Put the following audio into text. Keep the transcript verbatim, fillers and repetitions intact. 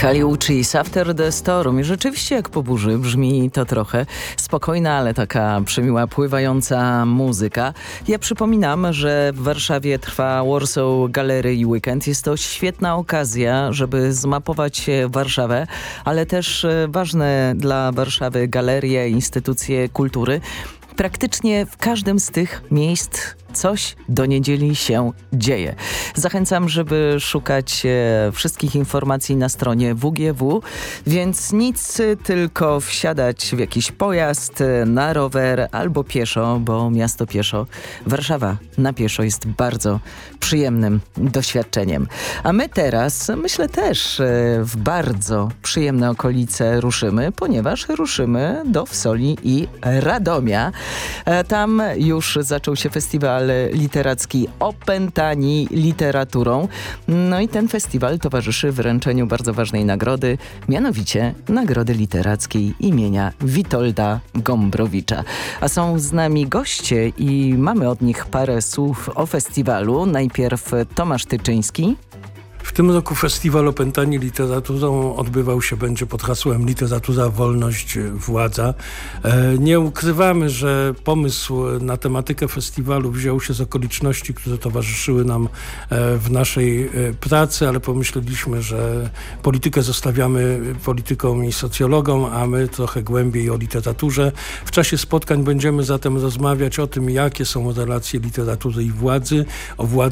Kali Uchis, After the Storm. I rzeczywiście jak po burzy brzmi to trochę spokojna, ale taka przemiła, pływająca muzyka. Ja przypominam, że w Warszawie trwa Warsaw Gallery Weekend. Jest to świetna okazja, żeby zmapować Warszawę, ale też ważne dla Warszawy galerie, instytucje kultury. Praktycznie w każdym z tych miejsc coś do niedzieli się dzieje. Zachęcam, żeby szukać e, wszystkich informacji na stronie W G W, więc nic, tylko wsiadać w jakiś pojazd, na rower albo pieszo, bo miasto pieszo, Warszawa na pieszo jest bardzo przyjemnym doświadczeniem. A my teraz, myślę też e, w bardzo przyjemne okolice ruszymy, ponieważ ruszymy do Wsoli i Radomia. E, tam już zaczął się festiwal literacki Opętani literaturą. No i ten festiwal towarzyszy wręczeniu bardzo ważnej nagrody, mianowicie Nagrody Literackiej imienia Witolda Gombrowicza. A są z nami goście i mamy od nich parę słów o festiwalu. Najpierw Tomasz Tyczyński. W tym roku festiwal Opętani literaturą odbywał się będzie pod hasłem Literatura, wolność, władza. Nie ukrywamy, że pomysł na tematykę festiwalu wziął się z okoliczności, które towarzyszyły nam w naszej pracy, ale pomyśleliśmy, że politykę zostawiamy politykom i socjologom, a my trochę głębiej o literaturze. W czasie spotkań będziemy zatem rozmawiać o tym, jakie są relacje literatury i władzy, o władzy